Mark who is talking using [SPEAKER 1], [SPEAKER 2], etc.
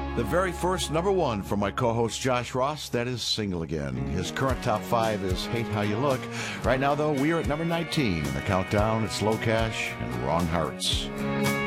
[SPEAKER 1] The very first number one from my co-host Josh Ross, that is Single Again. His current top 5 is Hate How You Look. Right now, though, we are at number 19 in the countdown. It's Low Cash and Wrong Hearts.